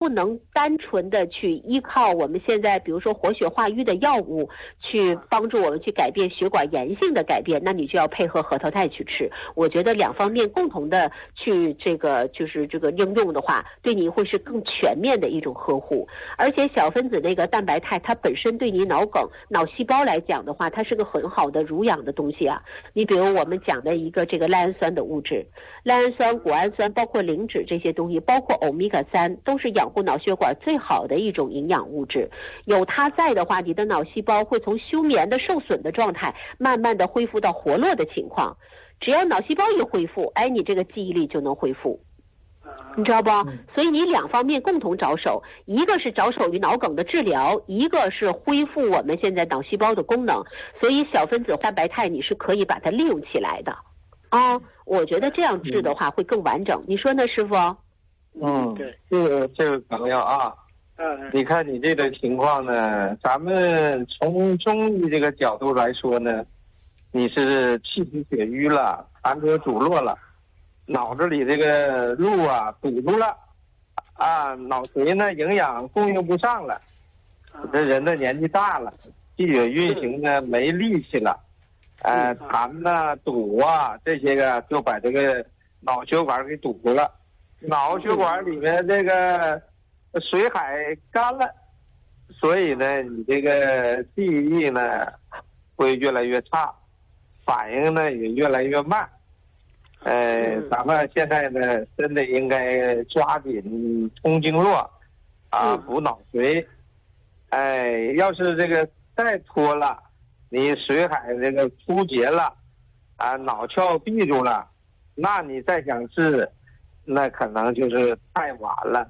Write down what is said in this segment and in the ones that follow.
不能单纯的去依靠我们现在比如说活血化瘀的药物去帮助我们去改变血管炎性的改变，那你就要配合核桃肽去吃。我觉得两方面共同的去就是这个应用的话，对你会是更全面的一种呵护。而且小分子那个蛋白肽它本身对你脑梗脑细胞来讲的话，它是个很好的濡养的东西啊。你比如我们讲的一个这个赖氨酸的物质，赖氨酸、谷氨酸包括磷脂这些东西，包括欧米伽3，都是养护脑血管最好的一种营养物质。有它在的话，你的脑细胞会从休眠的受损的状态慢慢的恢复到活络的情况。只要脑细胞一恢复，你这个记忆力就能恢复，你知道不？所以你两方面共同着手，一个是着手于脑梗的治疗，一个是恢复我们现在脑细胞的功能。所以小分子蛋白肽你是可以把它利用起来的我觉得这样治的话会更完整，你说呢，师傅？ 对，这个朋友啊，你看你这个情况呢，咱们从中医这个角度来说呢，你是气体血瘀了，痰浊阻络了，脑子里这个路堵住了脑髓呢营养供应不上了，这人的年纪大了，气血运行呢没力气了，痰堵这些个就把这个脑血管给堵住了，脑血管里面这个水海干了，所以呢你这个记忆力呢会越来越差，反应呢也越来越慢。咱们现在呢真的应该抓紧通经络补脑髓。要是这个再拖了，你水海这个枯竭了脑窍闭住了，那你再想治那可能就是太晚了。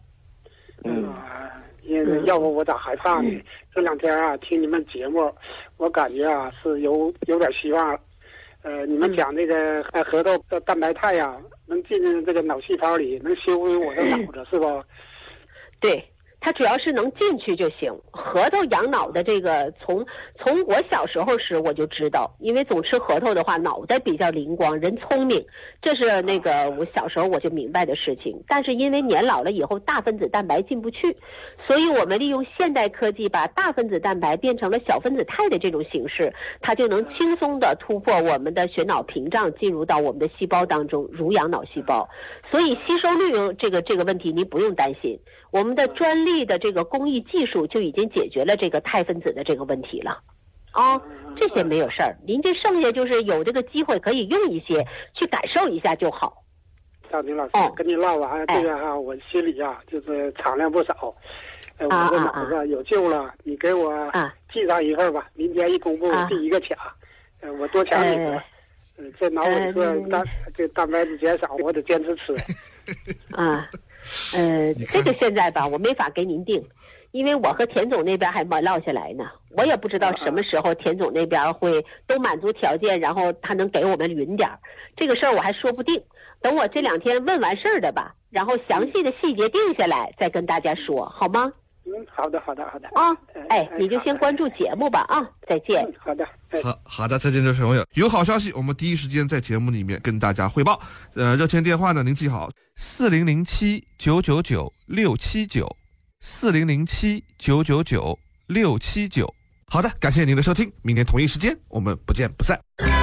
要不我咋害怕呢？这两天听你们节目，我感觉是有点希望。你们讲这个核桃的蛋白肽能进这个脑细胞里，能修复我的脑子，是吧？ 对，它主要是能进去就行。核桃养脑的这个，从我小时候时我就知道，因为总吃核桃的话，脑袋比较灵光，人聪明，这是那个我小时候我就明白的事情。但是因为年老了以后，大分子蛋白进不去，所以我们利用现代科技把大分子蛋白变成了小分子肽的这种形式，它就能轻松的突破我们的血脑屏障，进入到我们的细胞当中，濡养脑细胞。所以吸收率这个问题你不用担心，我们的专利的这个工艺技术就已经解决了这个肽分子的这个问题了这些没有事儿。您这剩下就是有这个机会可以用一些去感受一下就好。 赵宁老师跟你唠完这个我心里就是敞亮不少。我的脑子有救了，你给我记上一份吧，明天一公布第一个卡，我多抢几个。这脑萎缩这蛋白质减少，我得坚持吃。 这个现在吧，我没法给您定，因为我和田总那边还没落下来呢，我也不知道什么时候田总那边会都满足条件，然后他能给我们匀点，这个事儿我还说不定。等我这2天问完事儿的吧，然后详细的细节定下来再跟大家说，好吗？ 好的你就先关注节目吧再见。 好的， 好的，再见，这位朋友。有好消息，我们第一时间在节目里面跟大家汇报。热线电话呢，您记好，4007-999-679，4007-999-679。好的，感谢您的收听，明天同一时间我们不见不散。